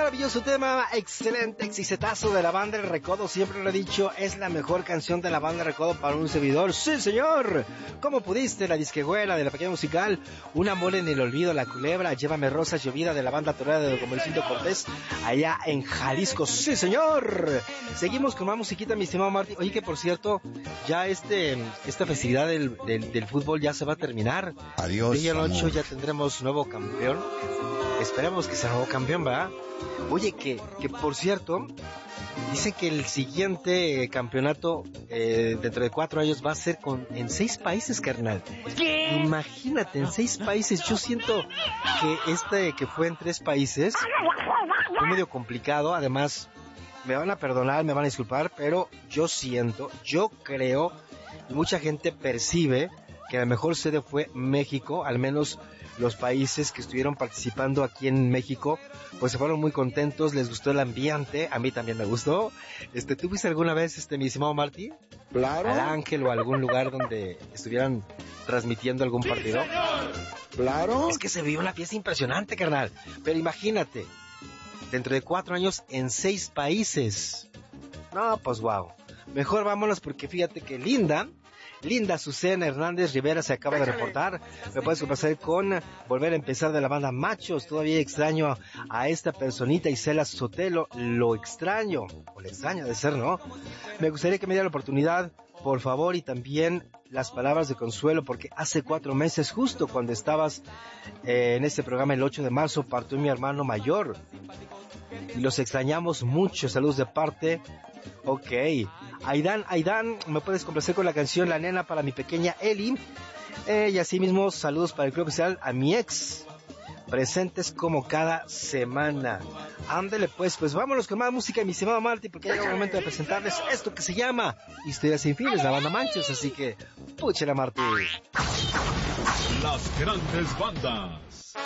maravilloso tema, excelente exicetazo de la banda El Recodo. Siempre lo he dicho, es la mejor canción de la banda El Recodo para un servidor. ¡Sí, señor! ¿Cómo pudiste? La disquehuela de la pequeña musical, Un amor en el olvido, La Culebra, Llévame rosas llovida de la banda torera de Comercito Cortés, allá en Jalisco. ¡Sí, señor! Seguimos con más musiquita, mi estimado Martín. Oye, que por cierto, ya esta festividad del fútbol ya se va a terminar. Adiós, Día 8 amor. ya tendremos nuevo campeón. Esperemos que sea nuevo campeón, ¿verdad? Oye, que por cierto, dicen que el siguiente campeonato dentro de 4 años va a ser en 6 países, carnal. ¿Qué? Imagínate, en 6 países. Yo siento que que fue en 3 países fue medio complicado. Además, me van a perdonar, me van a disculpar, pero yo creo, y mucha gente percibe que la mejor sede fue México. Al menos los países que estuvieron participando aquí en México, pues se fueron muy contentos, les gustó el ambiente, a mí también me gustó. ¿Tú fuiste alguna vez, mi estimado Martí? Claro. Al Ángel o algún lugar donde estuvieran transmitiendo algún partido. Claro. Es que se vio una fiesta impresionante, carnal. Pero imagínate, dentro de 4 años en 6 países. No, pues wow. Mejor vámonos porque fíjate que Linda Azucena Hernández Rivera se acaba de reportar. Me puedes complacer con Volver a empezar de la banda Machos. Todavía extraño a esta personita, Isela Sotelo. Lo extraño, o le extraña de ser, ¿no? Me gustaría que me diera la oportunidad, por favor, y también las palabras de consuelo, porque hace 4 meses, justo cuando estabas en este programa el 8 de marzo, partió mi hermano mayor. Y los extrañamos mucho. Saludos de parte. Ok. Aidán, me puedes complacer con la canción La Nena para mi pequeña Eli. Y así mismo, saludos para el club oficial a mi ex. Presentes como cada semana. Ándele pues vámonos con más música, mi estimado Marty, porque llega el momento de presentarles esto que se llama Historias sin fines, la banda Manchos. Así que, púchela, Marty. Las grandes bandas.